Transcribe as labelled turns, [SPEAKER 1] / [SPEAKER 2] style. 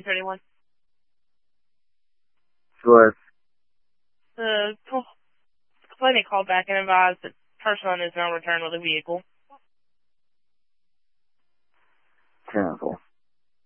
[SPEAKER 1] 231.
[SPEAKER 2] Sure.
[SPEAKER 1] The complainant called back and advised that person is now returned with a vehicle.
[SPEAKER 2] 10-4.